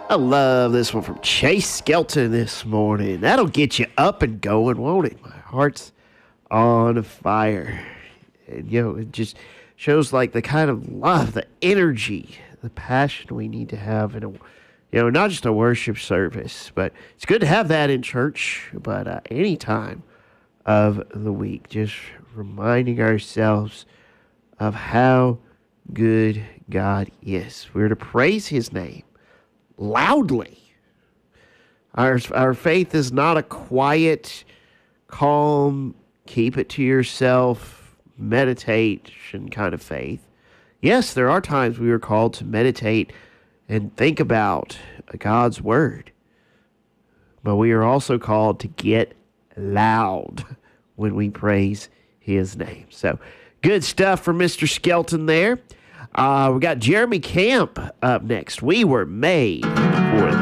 I love this one from Chase Skelton this morning. That'll get you up and going, won't it? My heart's on fire. And, it just shows like the kind of love, the energy, the passion we need to have in not just a worship service, but it's good to have that in church, but any time of the week, just reminding ourselves of how good God is. We're to praise his name loudly. Our faith is not a quiet, calm, keep it to yourself, meditation kind of faith. Yes, there are times we are called to meditate and think about God's word, but we are also called to get loud when we praise his name. So good stuff from Mr. Skelton there. We got Jeremy Camp up next. We were made for